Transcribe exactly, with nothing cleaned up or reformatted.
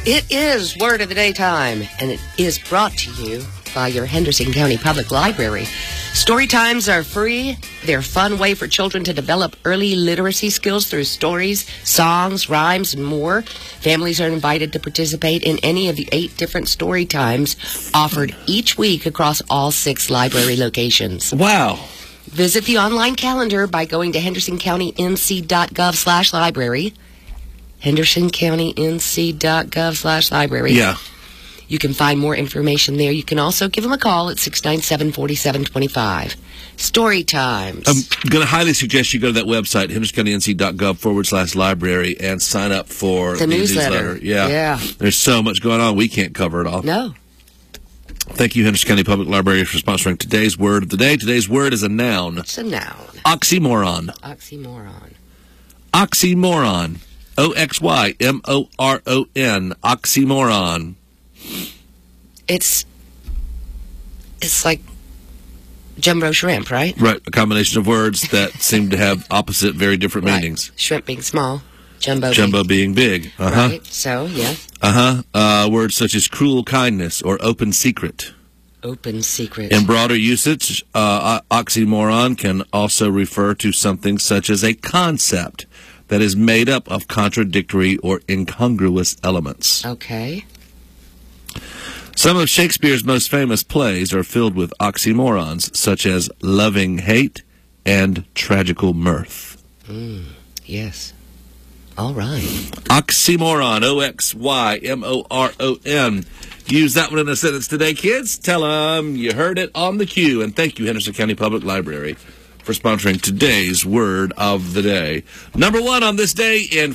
It is Word of the Day time, and it is brought to you by your Henderson County Public Library. Story times are free. They're a fun way for children to develop early literacy skills through stories, songs, rhymes, and more. Families are invited to participate in any of the eight different story times offered each week across all six library locations. Wow. Visit the online calendar by going to henderson county n c dot gov slash library. henderson county n c dot gov slash library. Yeah. You can find more information there. You can also give them a call at six nine seven, four seven two five. Story times. I'm going to highly suggest you go to that website, henderson county n c dot gov forward slash library, and sign up for the, the newsletter. newsletter. Yeah. yeah. There's so much going on. We can't cover it all. No. Thank you, Henderson County Public Library, for sponsoring today's word of the day. Today's word is a noun. It's a noun. Oxymoron. Oxymoron. Oxymoron. O X Y M O R O N. Oxymoron. It's it's like jumbo shrimp, right? Right. A combination of words that seem to have opposite, very different right. meanings. Shrimp being small, jumbo Jumbo big. being big. Uh-huh. Right. So, yeah. Uh-huh. Uh, words such as cruel kindness or open secret. Open secret. In broader usage, uh, oxymoron can also refer to something such as a concept that is made up of contradictory or incongruous elements. Okay. Some of Shakespeare's most famous plays are filled with oxymorons, such as loving hate and tragical mirth. Mm, yes. All right. Oxymoron, O X Y M O R O N. Use that one in a sentence today, kids. Tell them you heard it on the cue. And thank you, Henderson County Public Library, for sponsoring today's Word of the Day. Number one on this day in